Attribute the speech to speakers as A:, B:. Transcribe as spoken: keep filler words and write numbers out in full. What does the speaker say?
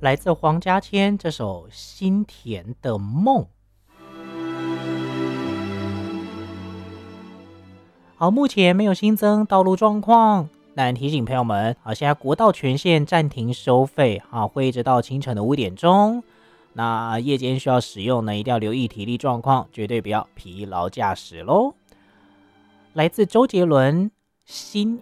A: 来自黄家千这首《心田的梦》。好，目前没有新增道路状况，但提醒朋友们，好，现在国道全线暂停收费，好，会一直到清晨的五点钟。那夜间需要使用呢，一定要留意体力状况，绝对不要疲劳驾驶喽。来自周杰伦《心